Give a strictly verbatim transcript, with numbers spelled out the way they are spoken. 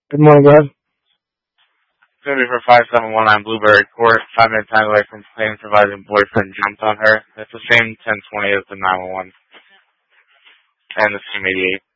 Good morning, guys. It's going to be for five seven one nine Blueberry Court, five minute time away from claim providing boyfriend jumped on her. It's the same ten twenty as the nine one one and the two eighty-eight.